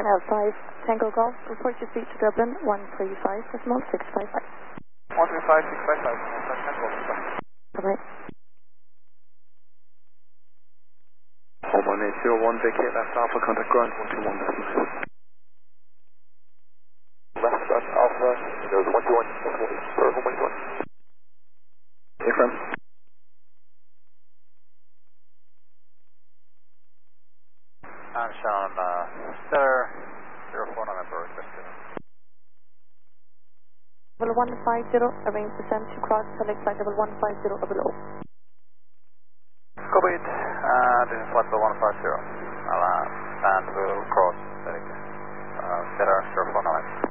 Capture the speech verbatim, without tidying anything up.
China five Tango Golf, report your seat to Dublin one three five, decimal six five five. one three five, six five five, Tango Golf. Bye-bye. Hold one eight zero one, vacate left Alpha, contact ground one two one decimal six. Left on Alpha, there's one two one, or one two one. Affirm. And Sean, uh, Stellar zero four November, requested. Level one five zero, arrange descent to cross, select flight level one five zero below. Copy it, uh, this is flight level one five zero. I'll, uh, stand will cross, select, uh, Stellar zero four November.